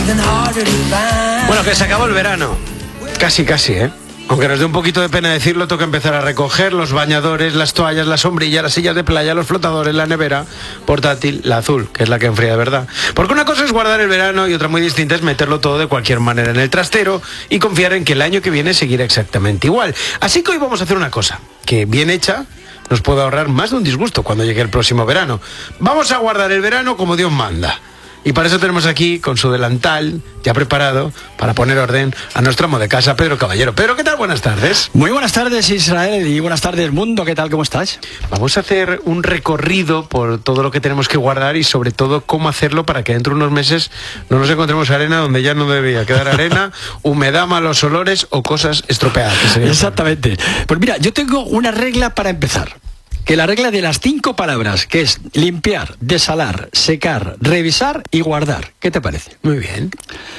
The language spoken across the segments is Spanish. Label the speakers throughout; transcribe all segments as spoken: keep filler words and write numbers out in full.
Speaker 1: Bueno, que se acabó el verano. Casi, casi, ¿eh? Aunque nos dé un poquito de pena decirlo, toca empezar a recoger los bañadores, las toallas, las sombrillas, las sillas de playa, los flotadores, la nevera portátil, la azul, que es la que enfría de verdad. Porque una cosa es guardar el verano y otra muy distinta es meterlo todo de cualquier manera en el trastero y confiar en que el año que viene seguirá exactamente igual. Así que hoy vamos a hacer una cosa, que bien hecha nos puede ahorrar más de un disgusto cuando llegue el próximo verano. Vamos a guardar el verano como Dios manda. Y para eso tenemos aquí, con su delantal ya preparado, para poner orden a nuestro amo de casa, Pedro Caballero. Pedro, ¿qué tal? Buenas tardes.
Speaker 2: Muy buenas tardes, Israel, y buenas tardes, mundo. ¿Qué tal? ¿Cómo estás?
Speaker 1: Vamos a hacer un recorrido por todo lo que tenemos que guardar y sobre todo cómo hacerlo para que dentro de unos meses no nos encontremos arena donde ya no debería quedar arena, humedad, malos olores o cosas estropeadas.
Speaker 2: Exactamente. Pues mira, yo tengo una regla para empezar. Que la regla de las cinco palabras, que es limpiar, desalar, secar, revisar y guardar. ¿Qué te parece?
Speaker 1: Muy bien.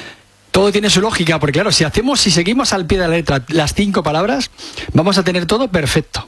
Speaker 2: Todo tiene su lógica, porque claro, si hacemos, si seguimos al pie de la letra las cinco palabras, vamos a tener todo perfecto.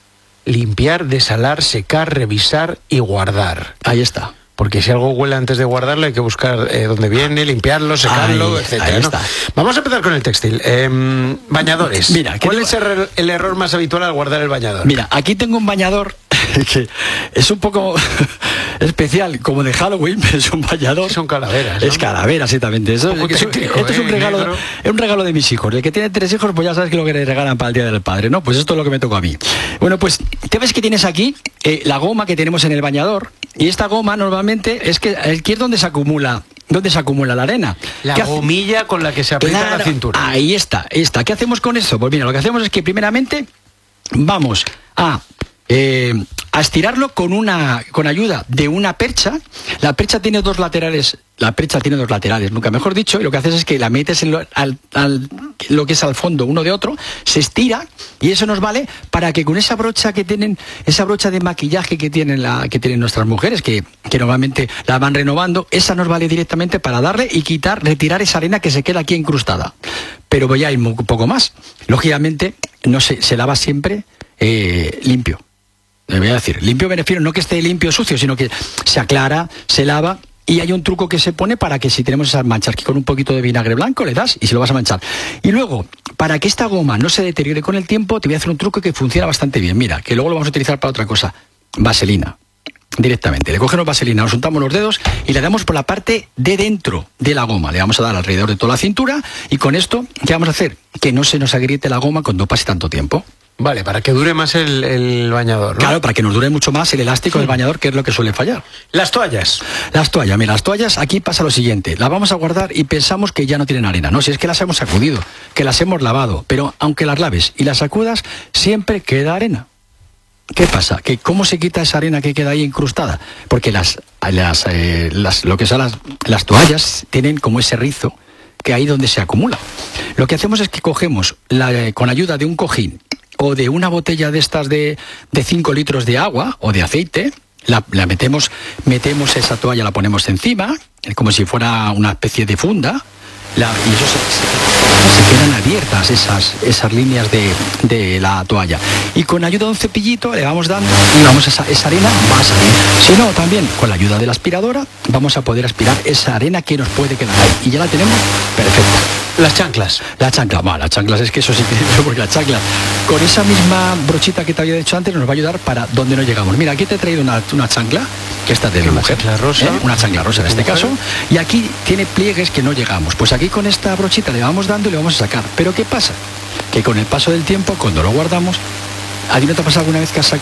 Speaker 1: Limpiar, desalar, secar, revisar y guardar.
Speaker 2: Ahí está.
Speaker 1: Porque si algo huele antes de guardarlo hay que buscar eh, dónde viene, limpiarlo, secarlo,
Speaker 2: ahí,
Speaker 1: etcétera.
Speaker 2: Ahí
Speaker 1: ¿no?
Speaker 2: está.
Speaker 1: Vamos a empezar con el textil. Eh, bañadores.
Speaker 2: Mira,
Speaker 1: ¿cuál
Speaker 2: tengo...
Speaker 1: es el, el error más habitual al guardar el bañador?
Speaker 2: Mira, aquí tengo un bañador que es un poco especial, como de Halloween, pero es un bañador.
Speaker 1: Son calaveras, ¿no?
Speaker 2: Es calavera, exactamente. Eso,
Speaker 1: un
Speaker 2: eso,
Speaker 1: tétrico,
Speaker 2: esto
Speaker 1: ¿eh?
Speaker 2: es un regalo,
Speaker 1: Negro.
Speaker 2: es un regalo de mis hijos. El que tiene tres hijos, pues ya sabes que lo que le regalan para el Día del Padre, ¿no? Pues esto es lo que me tocó a mí. Bueno, pues te ves que tienes aquí eh, la goma que tenemos en el bañador, y esta goma normalmente es que aquí es donde se acumula. ¿Dónde se acumula la arena?
Speaker 1: La gomilla con la que se aprieta
Speaker 2: claro,
Speaker 1: la cintura.
Speaker 2: Ahí está, ahí está. ¿Qué hacemos con eso? Pues mira, lo que hacemos es que primeramente vamos a eh, a estirarlo con una con ayuda de una percha. La percha tiene dos laterales, la percha tiene dos laterales, nunca mejor dicho, y lo que haces es que la metes en lo, al, al, lo que es al fondo uno de otro, se estira, y eso nos vale para que con esa brocha que tienen, esa brocha de maquillaje que tienen la, que tienen nuestras mujeres, que, que normalmente la van renovando, esa nos vale directamente para darle y quitar, retirar esa arena que se queda aquí incrustada. Pero voy a ir un poco más. Lógicamente, no se, se lava siempre eh, limpio. Le voy a decir, limpio me refiero no que esté limpio sucio, sino que se aclara, se lava, y hay un truco que se pone para que si tenemos esas manchas, que con un poquito de vinagre blanco le das y se lo vas a manchar. Y luego, para que esta goma no se deteriore con el tiempo, te voy a hacer un truco que funciona bastante bien. Mira, que luego lo vamos a utilizar para otra cosa. Vaselina. Directamente. Le cogemos vaselina, nos untamos los dedos y le damos por la parte de dentro de la goma. Le vamos a dar alrededor de toda la cintura, y con esto, ¿qué vamos a hacer? Que no se nos agriete la goma cuando pase tanto tiempo.
Speaker 1: Vale, para que dure más el, el bañador, ¿no?
Speaker 2: Claro, para que nos dure mucho más el elástico sí. del bañador, que es lo que suele fallar.
Speaker 1: Las toallas.
Speaker 2: Las toallas, mira, las toallas, aquí pasa lo siguiente. Las vamos a guardar y pensamos que ya no tienen arena. No, si es que las hemos sacudido, que las hemos lavado. Pero aunque las laves y las sacudas, siempre queda arena. ¿Qué pasa? Que ¿cómo se quita esa arena que queda ahí incrustada? Porque las, las, eh, las lo que son las, las toallas tienen como ese rizo que ahí donde se acumula. Lo que hacemos es que cogemos la, eh, con ayuda de un cojín o de una botella de estas de cinco litros de agua o de aceite, la, la metemos, metemos esa toalla, la ponemos encima, como si fuera una especie de funda, la, y eso se, se quedan abiertas esas, esas líneas de, de la toalla. Y con ayuda de un cepillito le vamos dando y vamos a esa, esa arena va a salir. Si no, también con la ayuda de la aspiradora vamos a poder aspirar esa arena que nos puede quedar ahí. Y ya la tenemos perfecta.
Speaker 1: Las chanclas.
Speaker 2: La chancla, bueno, las chanclas es que eso sí que porque la chancla, con esa misma brochita que te había dicho antes, nos va a ayudar para donde no llegamos. Mira, aquí te he traído una, una chancla, que esta es de mi mujer.
Speaker 1: Chancla rosa.
Speaker 2: ¿eh? Una chancla rosa en este mujer? caso. Y aquí tiene pliegues que no llegamos. Pues aquí con esta brochita le vamos dando y le vamos a sacar. Pero ¿qué pasa? Que con el paso del tiempo, cuando lo guardamos, ¿a ti no te ha pasado alguna vez que has sacado